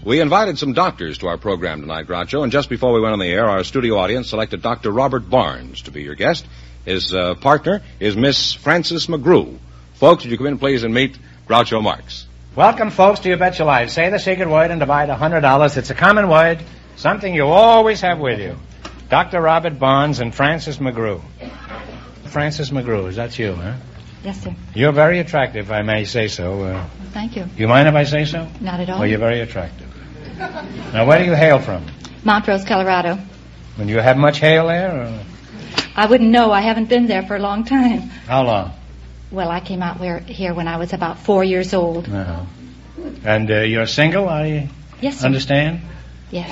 We invited some doctors to our program tonight, Groucho, and just before we went on the air, our studio audience selected Dr. Robert Barnes to be your guest. His partner is Miss Frances McGrew. Folks, would you come in, please, and meet Groucho Marx. Welcome, folks, to You Bet Your Life. Say the secret word and divide $100. It's a common word, something you always have with you. Dr. Robert Barnes and Frances McGrew. Frances McGrew, is that you, huh? Yes, sir. You're very attractive, if I may say so. Well, thank you. You mind if I say so? Not at all. Well, you're very attractive. Now, where do you hail from? Montrose, Colorado. And you have much hail there? Or? I wouldn't know. I haven't been there for a long time. How long? Well, I came out here when I was about 4 years old. Uh-huh. And you're single, I yes, sir. Understand? Yes.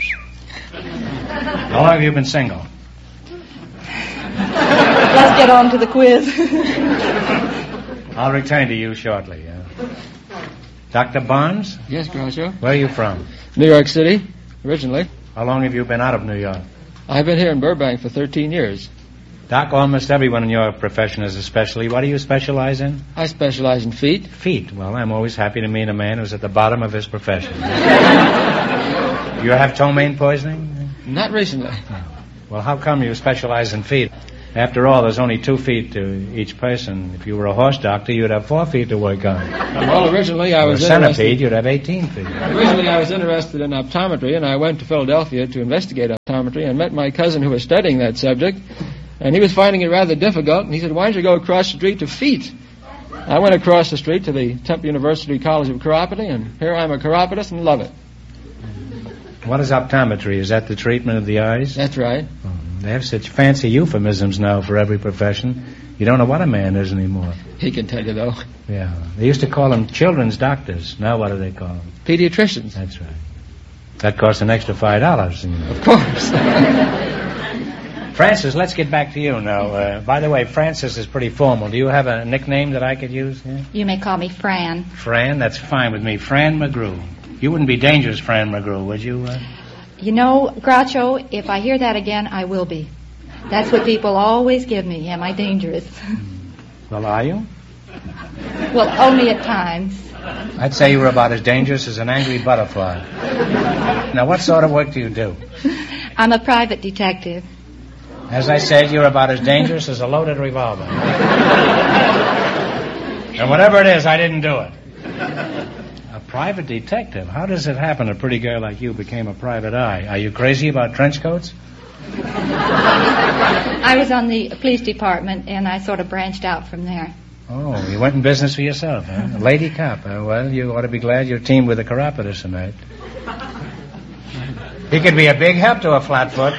How long have you been single? Let's get on to the quiz. I'll return to you shortly. Dr. Barnes? Yes, Groucho. Where are you from? New York City, originally. How long have you been out of New York? I've been here in Burbank for 13 years. Doc, almost everyone in your profession is a specialty. What do you specialize in? I specialize in feet. Feet. Well, I'm always happy to meet a man who's at the bottom of his profession. You have ptomaine poisoning? Not recently. Well, how come you specialize in feet? After all, there's only 2 feet to each person. If you were a horse doctor, you'd have 4 feet to work on. Well, originally I was a centipede, you'd have 18 feet. Originally I was interested in optometry, and I went to Philadelphia to investigate optometry and met my cousin who was studying that subject, and he was finding it rather difficult, and he said, why don't you go across the street to feet? I went across the street to the Temple University College of Chiropody, and here I'm a chiropodist and love it. What is optometry? Is that the treatment of the eyes? That's right. They have such fancy euphemisms now for every profession. You don't know what a man is anymore. He can tell you, though. Yeah. They used to call them children's doctors. Now what do they call them? Pediatricians. That's right. That costs an extra $5. You know. Of course. Frances, let's get back to you now. By the way, Frances is pretty formal. Do you have a nickname that I could use? Yeah? You may call me Fran. Fran? That's fine with me. Fran McGrew. You wouldn't be dangerous, Fran McGrew, would you? You know, Groucho, if I hear that again, I will be. That's what people always give me. Am I dangerous? Well, are you? Well, only at times. I'd say you were about as dangerous as an angry butterfly. Now, what sort of work do you do? I'm a private detective. As I said, you're about as dangerous as a loaded revolver. And whatever it is, I didn't do it. A private detective? How does it happen a pretty girl like you became a private eye? Are you crazy about trench coats? I was on the police department, and I sort of branched out from there. Oh, you went in business for yourself, huh? A lady cop. Well, you ought to be glad you're teamed with a chiropodist tonight. He could be a big help to a flatfoot.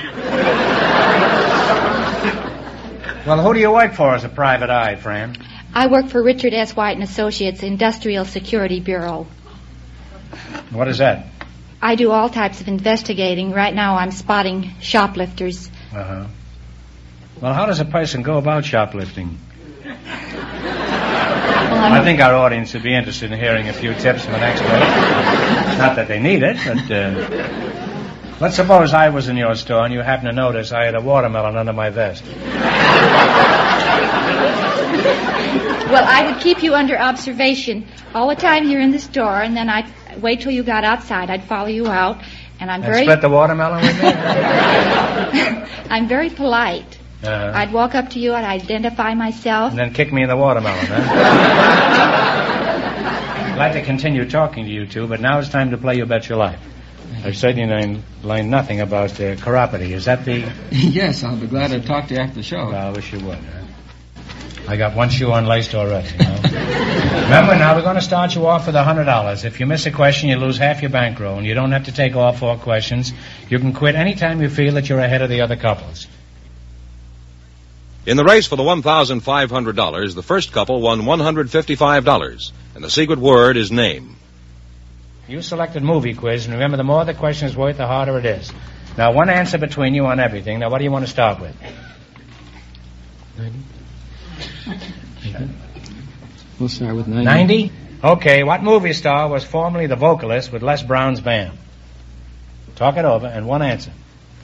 Well, who do you work for as a private eye, Fran? I work for Richard S. White & Associates Industrial Security Bureau. What is that? I do all types of investigating. Right now I'm spotting shoplifters. Uh-huh. Well, how does a person go about shoplifting? I think our audience would be interested in hearing a few tips from an expert. Not that they need it, but... let's suppose I was in your store and you happened to notice I had a watermelon under my vest. Well, I would keep you under observation all the time here in the store, and then I'd wait till you got outside. I'd follow you out, and I'm very... split the watermelon with me? I'm very polite. I'd walk up to you and identify myself. And then kick me in the watermelon, huh? I'd like to continue talking to you two, but now it's time to play You Bet Your Life. I've certainly learned nothing about chiropody. Is that the... Yes, I'll be glad to talk to you after the show. Well, I wish you would. I got one shoe unlaced already. You know? Remember, now we're going to start you off with $100. If you miss a question, you lose half your bankroll, and you don't have to take all 4 questions. You can quit any time you feel that you're ahead of the other couples. In the race for the $1,500, the first couple won $155, and the secret word is name. You selected movie quiz, and remember, the more the question is worth, the harder it is. Now, one answer between you on everything. Now, what do you want to start with? 90. We'll start with 90. 90? Okay, what movie star was formerly the vocalist with Les Brown's band? Talk it over, and one answer.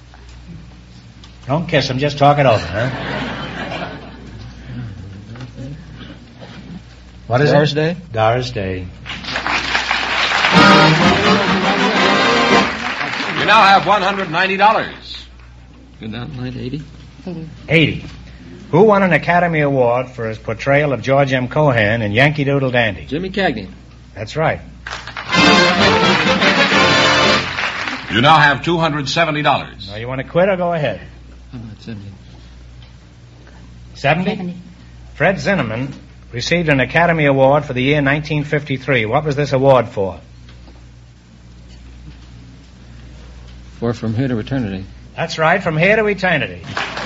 Don't kiss him, just talk it over, huh? What is Doris it? Day? Doris Day. now have $190. Go down line 80. 80. Who won an Academy Award for his portrayal of George M. Cohan in Yankee Doodle Dandy? Jimmy Cagney. That's right. You now have $270. Now, you want to quit or go ahead? How about 70? 70? Fred Zinnemann received an Academy Award for the year 1953. What was this award for? For From Here to Eternity. That's right, From Here to Eternity.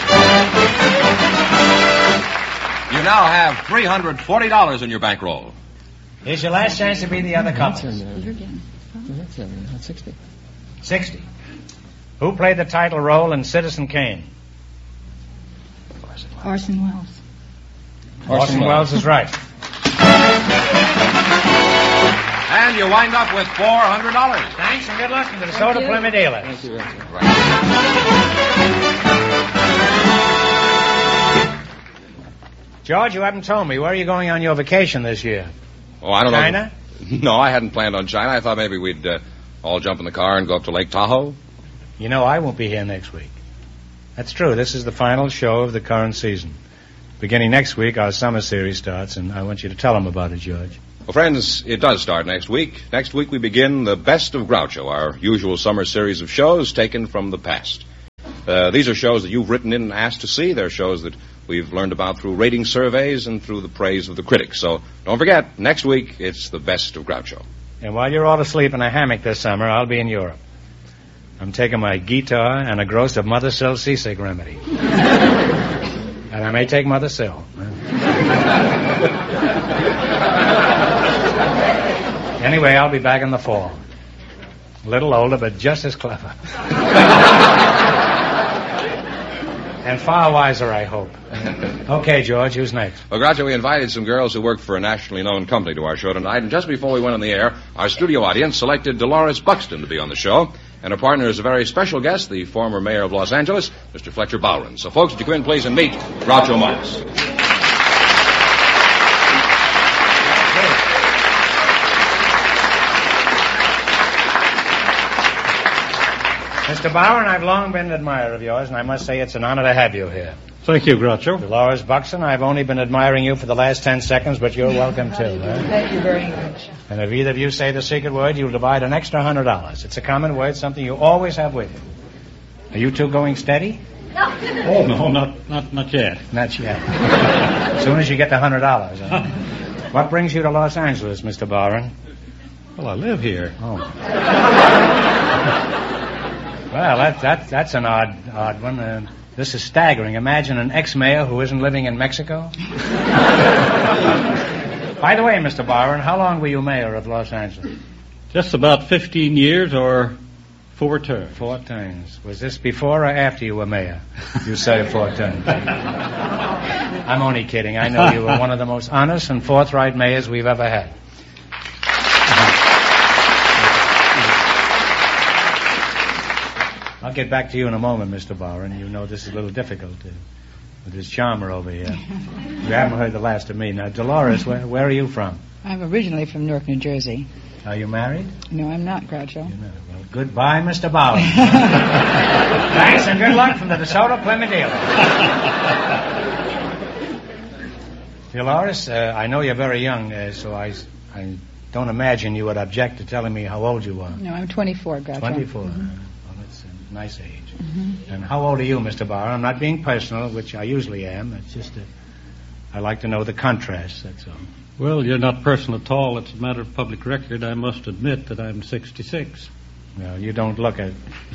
You now have $340 in your bankroll. Here's your last chance to be the other couple. That's 70, not 60. 60. Who played the title role in Citizen Kane? Orson Welles. Orson Welles is right. And you wind up with $400. Thanks and good luck to the DeSoto Plymouth dealers. Thank you, Richard. George, you haven't told me. Where are you going on your vacation this year? Oh, I don't know. China? No, I hadn't planned on China. I thought maybe we'd all jump in the car and go up to Lake Tahoe. You know, I won't be here next week. That's true. This is the final show of the current season. Beginning next week, our summer series starts, and I want you to tell them about it, George. Well, friends, it does start next week. Next week we begin the Best of Groucho, our usual summer series of shows taken from the past. These are shows that you've written in and asked to see. They're shows that we've learned about through rating surveys and through the praise of the critics. So don't forget, next week it's the Best of Groucho. And while you're all asleep in a hammock this summer, I'll be in Europe. I'm taking my guitar and a gross of Mother Sill seasick remedy. And I may take Mother Sill. Anyway, I'll be back in the fall. A little older, but just as clever. And far wiser, I hope. Okay, George, who's next? Well, Groucho, we invited some girls who work for a nationally known company to our show tonight, and just before we went on the air, our studio audience selected Dolores Buxton to be on the show, and her partner is a very special guest, the former mayor of Los Angeles, Mr. Fletcher Bowron. So, folks, would you come in, please, and meet Groucho Marx. Mr. Bowron, I've long been an admirer of yours, and I must say it's an honor to have you here. Thank you, Groucho. Dolores Buxton, I've only been admiring you for the last 10 seconds, but you're welcome too. Thank you very much. And if either of you say the secret word, you'll divide an extra $100. It's a common word, something you always have with you. Are you two going steady? Oh, no, not yet. Not yet. As soon as you get the $100. Huh? What brings you to Los Angeles, Mr. Bowron? Well, I live here. Oh. Well, that's an odd one. This is staggering. Imagine an ex-mayor who isn't living in Mexico. By the way, Mr. Bowron, how long were you mayor of Los Angeles? Just about 15 years or 4 terms. 4 terms. Was this before or after you were mayor? You said 4 terms. I'm only kidding. I know you were one of the most honest and forthright mayors we've ever had. I'll get back to you in a moment, Mr. Bowron. You know this is a little difficult with this charmer over here. You haven't heard the last of me. Now, Dolores, where are you from? I'm originally from Newark, New Jersey. Are you married? No, I'm not, Groucho. You're not. Well, goodbye, Mr. Bowron. Thanks and good luck from the DeSoto Plymouth dealer. Dolores, I know you're very young, so I don't imagine you would object to telling me how old you are. No, I'm 24, Groucho. 24. Mm-hmm. Well, that's a nice age. Mm-hmm. And how old are you, Mr. Bowron? I'm not being personal, which I usually am. It's just that I like to know the contrast, that's all. Well, you're not personal at all. It's a matter of public record. I must admit that I'm 66. Well, you don't look it.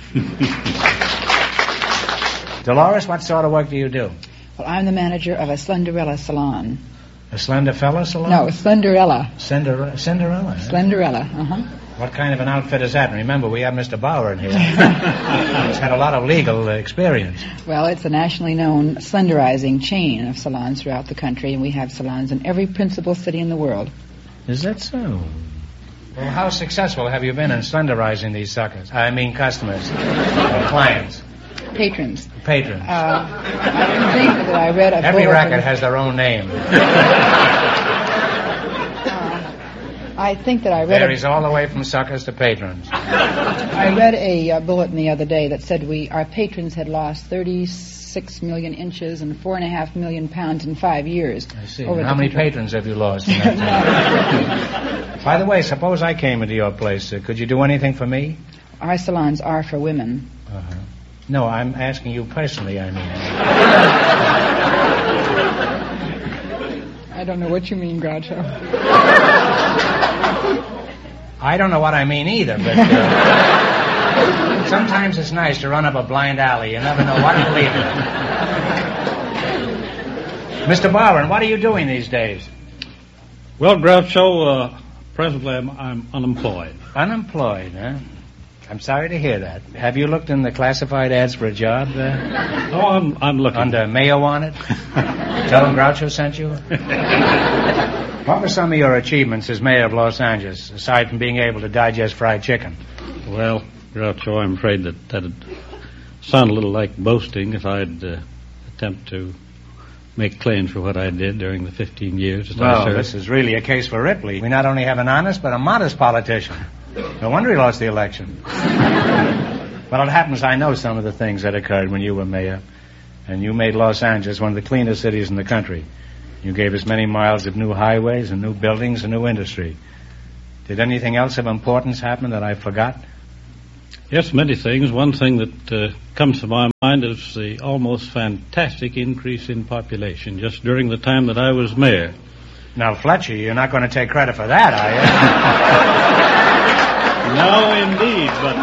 Dolores, what sort of work do you do? Well, I'm the manager of a Slenderella salon. A slender fella salon? No, Slenderella. Cinderella? Slenderella, uh-huh. What kind of an outfit is that? And remember, we have Mr. Bowron here. He's had a lot of legal experience. Well, it's a nationally known slenderizing chain of salons throughout the country, and we have salons in every principal city in the world. Is that so? Well, how successful have you been in slenderizing these suckers? I mean customers, clients. Patrons. Patrons. I think that I read a Every bulletin. racket has their own name. I think that I read Varies all the way from suckers to patrons. I read a bulletin the other day that said our patrons had lost 36 million inches and 4.5 million pounds in 5 years. I see. How many patrons have you lost in that time? By the way, suppose I came into your place. Could you do anything for me? Our salons are for women. Uh-huh. No, I'm asking you personally, I mean. I don't know what you mean, Groucho. I don't know what I mean either, but sometimes it's nice to run up a blind alley. You never know what to lead in. Mr. Barwin, what are you doing these days? Well, Groucho, presently I'm unemployed. Unemployed, huh? I'm sorry to hear that. Have you looked in the classified ads for a job? Oh, I'm looking. Under Mayo Wanted? Tell them Groucho sent you? What were some of your achievements as mayor of Los Angeles, aside from being able to digest fried chicken? Well, Groucho, I'm afraid that'd sound a little like boasting if I'd attempt to make claims for what I did during the 15 years that I served. This is really a case for Ripley. We not only have an honest, but a modest politician. No wonder he lost the election. Well, it happens I know some of the things that occurred when you were mayor, and you made Los Angeles one of the cleanest cities in the country. You gave us many miles of new highways and new buildings and new industry. Did anything else of importance happen that I forgot? Yes, many things. One thing that comes to my mind is the almost fantastic increase in population just during the time that I was mayor. Now, Fletcher, you're not going to take credit for that, are you? No, indeed, but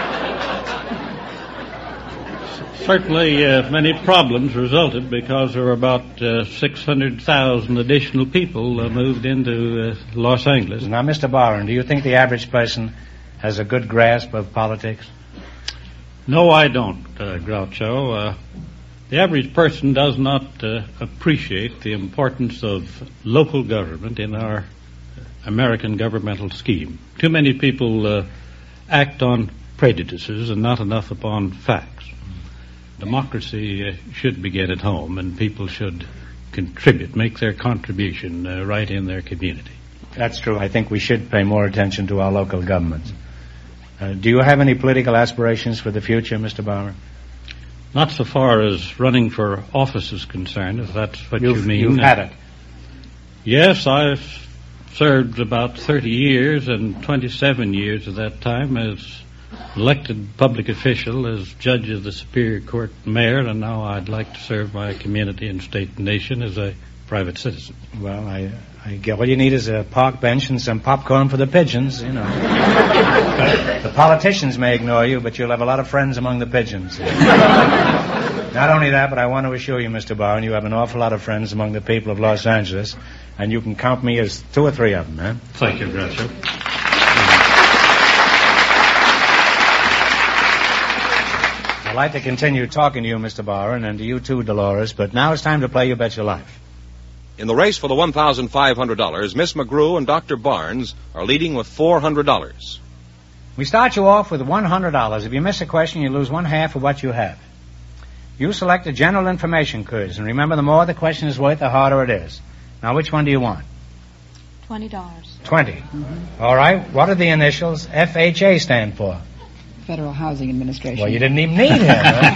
certainly many problems resulted because there were about 600,000 additional people moved into Los Angeles. Now, Mr. Barron, do you think the average person has a good grasp of politics? No, I don't, Groucho. The average person does not appreciate the importance of local government in our American governmental scheme. Too many people act on prejudices and not enough upon facts. Democracy should begin at home, and people should contribute, make their contribution right in their community. That's true. I think we should pay more attention to our local governments. Do you have any political aspirations for the future, Mr. Bauer? Not so far as running for office is concerned, if that's what you mean. You've had it. Yes, I've served about 30 years, and 27 years of that time as elected public official, as judge of the Superior Court mayor, and now I'd like to serve my community and state and nation as a private citizen. Well, I get all you need is a park bench and some popcorn for the pigeons, you know. The politicians may ignore you, but you'll have a lot of friends among the pigeons. Not only that, but I want to assure you, Mr. Barron, you have an awful lot of friends among the people of Los Angeles, and you can count me as 2 or 3 of them, eh? Thank you, Groucho. I'd like to continue talking to you, Mr. Barron, and to you too, Dolores, but now it's time to play You Bet Your Life. In the race for the $1,500, Miss McGrew and Dr. Barnes are leading with $400. We start you off with $100. If you miss a question, you lose 1/2 of what you have. You select a general information quiz, and remember, the more the question is worth, the harder it is. Now, which one do you want? $20. 20. Mm-hmm. All right. What do the initials FHA stand for? Federal Housing Administration. Well, you didn't even need him, right?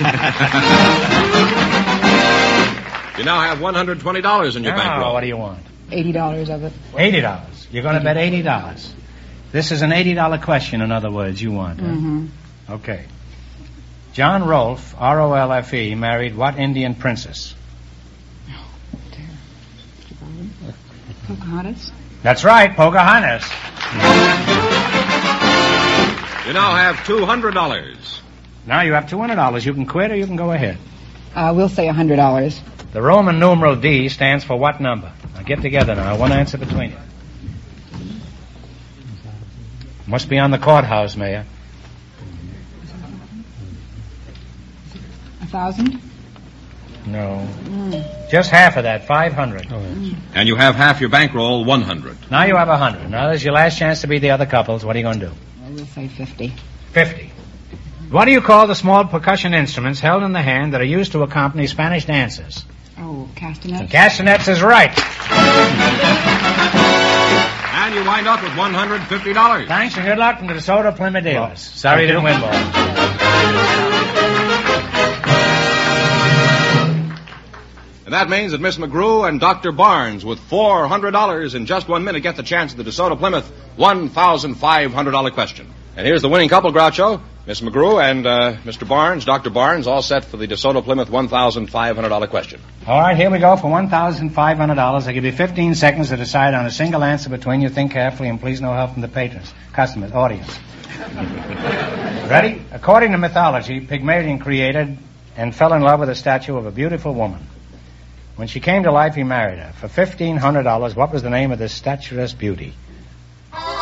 You now have $120 in your bankroll. What do you want? $80 of it. $80. You're going to bet $80. This is an $80 question, in other words, you want. Mm-hmm. Huh? Okay. John Rolfe, R-O-L-F-E, married what Indian princess? Oh, dear. Pocahontas? That's right, Pocahontas. You now have $200. Now you have $200. You can quit or you can go ahead. We'll say $100. The Roman numeral D stands for what number? Now get together now. One answer between you. Must be on the courthouse, Mayor. 1,000? No. Just half of that, 500. And you have half your bankroll, 100. Now you have 100. Now there's your last chance to beat the other couples. What are you going to do? We'll say 50. 50. What do you call the small percussion instruments held in the hand that are used to accompany Spanish dances? Oh, castanets? Castanets is right. And you wind up with $150. Thanks and good luck from the DeSoto Plymouth dealers. Sorry you didn't win, boy. And that means that Miss McGrew and Dr. Barnes, with $400 in just 1 minute, get the chance at the DeSoto Plymouth $1,500 question. And here's the winning couple, Groucho. Miss McGrew and Mr. Barnes, Dr. Barnes, all set for the DeSoto Plymouth $1,500 question. All right, here we go for $1,500. I give you 15 seconds to decide on a single answer between you. Think carefully and please no help from the patrons, customers, audience. Ready? According to mythology, Pygmalion created and fell in love with a statue of a beautiful woman. When she came to life, he married her. For $1,500, what was the name of this statuesque beauty?